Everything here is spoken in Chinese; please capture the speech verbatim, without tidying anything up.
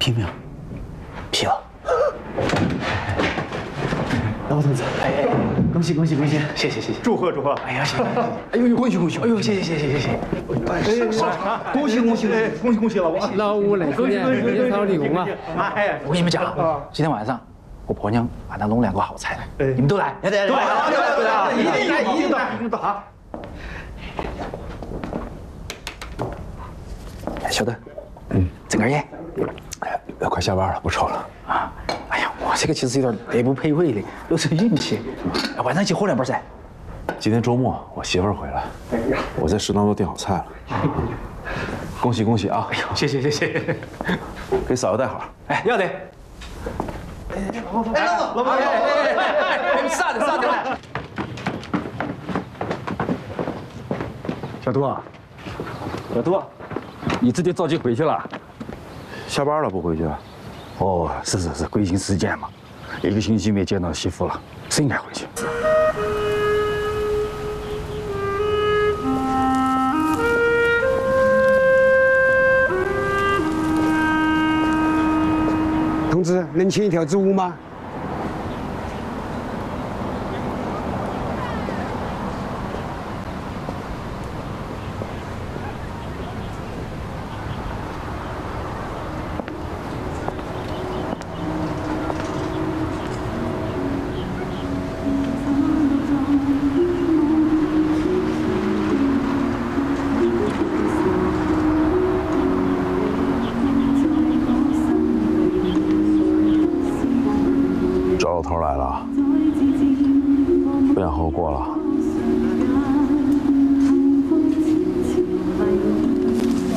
批没有？ 批了。 老同志，哎哎，恭喜恭喜恭喜！谢谢谢谢， 祝贺祝贺！ 哎呀，谢谢！哎呦呦，恭喜恭喜！哎呦，谢谢谢谢谢谢！ 哎，恭喜恭喜恭喜恭喜老王！ 老吴那几年年少立功啊！ 哎， 我跟你们讲，今天晚上我婆娘把那弄两个好菜， 哎你们都来， 对对对，一定来一定到一定到啊！ 小德，嗯，整根烟。 哎，快下班了，不抽了。 啊，哎呀，我这个其实有点德不配位的，都是运气。晚上一起喝两杯噻。 今天周末，我媳妇儿回来，我在食堂都订好菜了。恭喜恭喜啊！ 哎呦，谢谢谢谢。 给嫂子带好。 哎，要得。哎，老婆，哎，老婆，哎哎哎哎，啥的啥的。 小杜啊，小杜，你自己着急回去了？ 下班了不回去？ 哦，是是是，国庆时间嘛，一个星期没见到媳妇了，是应该回去。 同志，能请一条猪吗？